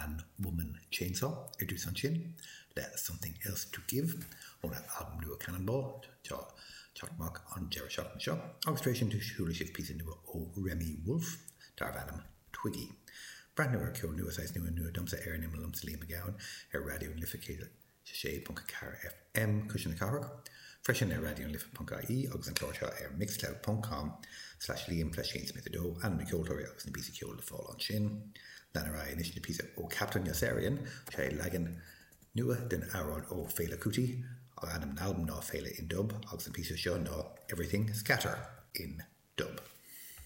Man, Woman, Chainsaw, Dús an Sin, le Something Else to Give, on an album nua Cannonball, Chatmark on Jerry Shot and Shop, Orchestration to Shulish's piece of nua O Remy Wolf, Darvanum, Twiggy. Brand new Kill nua size nua Dumsa Air Nim Lumps Lee McGowan, her radio and Lificated, Shay Punka Car FM, Cushion the Carrock, Fresh in their radio and Lift.ie, Ogs and Clorcha Air Mixcloud.com/Liam Shane Smith the Doe, and Nicole Torrey Ogs and BC Kill the Fall on Shin. Lanarai initially piece of O Captain Yassarian, Shay Lagan, Nua, Den Arod O Fela Kuti, Adam Album no Fela in dub, Ogs and piece of show no Everything Scatter in dub.